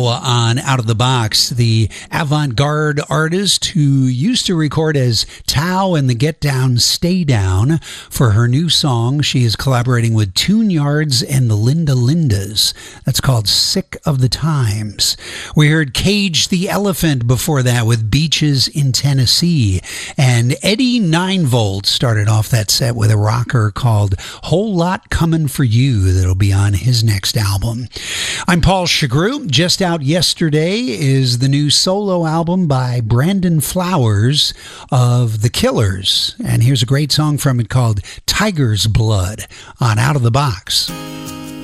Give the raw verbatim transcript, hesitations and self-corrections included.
on Out of the Box, the avant-garde artist who used to record as Tao and the Get Down, Stay Down. For her new song, she is collaborating with Tune Yards and the Linda Lindas. That's called Sick of the Times. We heard Cage the Elephant before that with Beaches in Tennessee. And Eddie Nine Volt started off that set with a rocker called Whole Lot Coming for You that'll be on his next album. I'm Paul Chagru. Just out yesterday is the new solo album by Brandon Flowers of The Killers. And here's a great song from it called Tiger's Blood on Out of the Box.